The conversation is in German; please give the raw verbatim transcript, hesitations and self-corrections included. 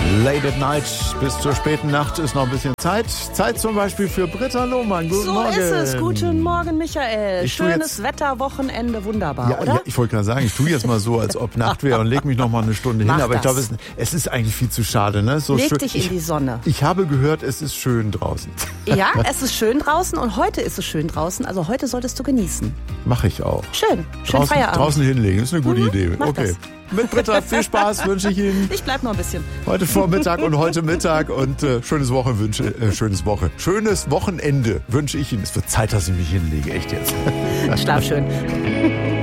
Late at night bis zur späten Nacht ist noch ein bisschen Zeit. Zeit zum Beispiel für Britta Lohmann. Guten so Morgen. So ist es. Guten Morgen, Michael. Ich Schönes jetzt, Wetter, Wochenende, wunderbar, ja, oder? Ja, ich wollte gerade sagen, ich tue jetzt mal so, als ob Nacht wäre und leg mich noch mal eine Stunde hin. Mach Aber ich das. glaube, es, es ist eigentlich viel zu schade. Ne? So Leg schön, dich in ich, die Sonne. Ich habe gehört, es ist schön draußen. Ja, es ist schön draußen und heute ist es schön draußen. Also heute solltest du genießen. Mache ich auch. Schön. Schön draußen, Feierabend. Draußen hinlegen, ist eine gute mhm, Idee. Mach Okay. Das. Mit Britta viel Spaß wünsche ich Ihnen. Ich bleib noch ein bisschen. Heute Vormittag und heute Mittag und äh, schönes Woche wünsche, äh, schönes Woche, schönes Wochenende wünsche ich Ihnen. Es wird Zeit, dass ich mich hinlege, echt jetzt. Schlaf schön.